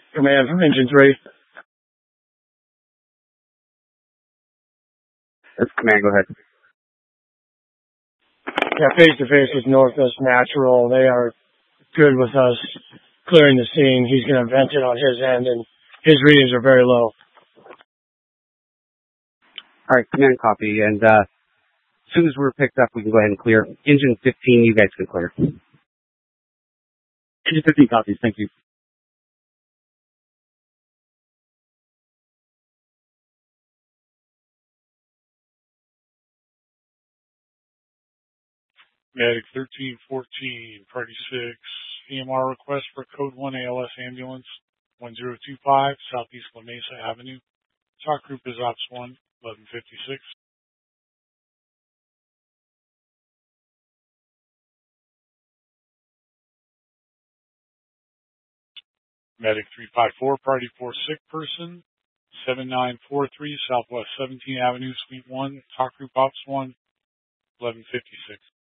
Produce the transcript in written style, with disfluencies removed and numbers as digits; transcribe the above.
Command from Engine 3. That's Command, go ahead. Yeah, face-to-face with Northwest Natural. They are good with us clearing the scene. He's going to vent it on his end, and his readings are very low. All right, Command, copy. And as soon as we're picked up, we can go ahead and clear. Engine 15, you guys can clear. Engine 15 copies, thank you. Medic 1314, Party 6, EMR request for Code 1 ALS Ambulance 1025, Southeast La Mesa Avenue. Talk group is Ops 1, 1156. Medic 354, Party 4, sick person, 7943, Southwest 17th Avenue, Suite 1, Talk group Ops 1, 1156.